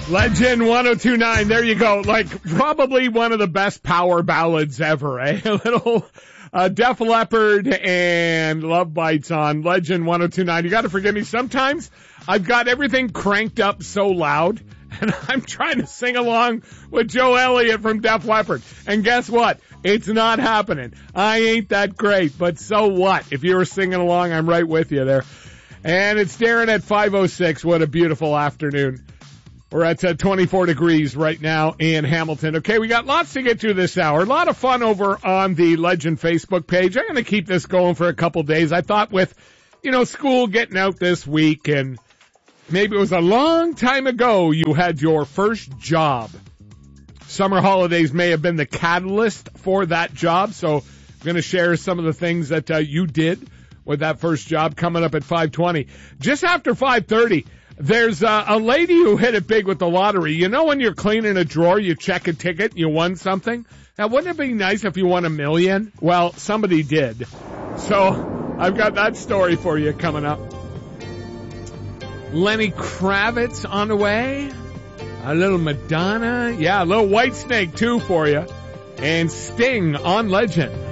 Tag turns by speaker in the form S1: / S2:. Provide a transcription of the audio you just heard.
S1: Legend 1029, there you go. Like, probably one of the best power ballads ever, eh? A little Def Leppard and Love Bites on Legend 1029. You gotta forgive me, sometimes I've got everything cranked up so loud, and I'm trying to sing along with Joe Elliott from Def Leppard. And guess what? It's not happening. I ain't that great, but so what? If you were singing along, I'm right with you there. And it's Darren at 5:06. What a beautiful afternoon. We're at 24 degrees right now in Hamilton. Okay, we got lots to get to this hour. A lot of fun over on the Legend Facebook page. I'm going to keep this going for a couple days. I thought with, school getting out this week, and maybe it was a long time ago you had your first job. Summer holidays may have been the catalyst for that job, so I'm going to share some of the things that you did with that first job coming up at 5:20. Just after 5:30, there's a lady who hit it big with the lottery. You know when you're cleaning a drawer, you check a ticket, you won something? Now, wouldn't it be nice if you won $1 million? Well, somebody did. So, I've got that story for you coming up. Lenny Kravitz on the way. A little Madonna. Yeah, a little Whitesnake, too, for you. And Sting on Legend.